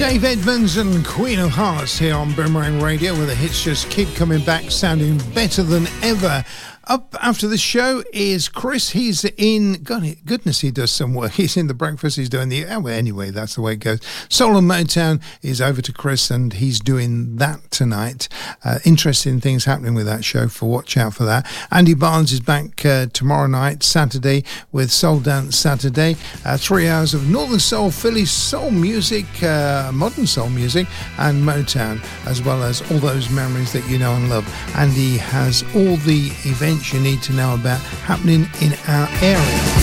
Dave Edmunds and Queen of Hearts here on Boomerang Radio with a hits just keep coming back, sounding better than ever. Up after the show is Chris. He's in, goodness, he does some work. He's in the breakfast, he's doing the, well, anyway, that's the way it goes. Soul and Motown is over to Chris and he's doing that tonight. Interesting things happening with that show, for watch out for that. Andy Barnes is back tomorrow night, Saturday, with Soul Dance Saturday. 3 hours of Northern Soul, Philly soul music, modern soul music, and Motown, as well as all those memories that you know and love. Andy has all the events you need to know about happening in our area.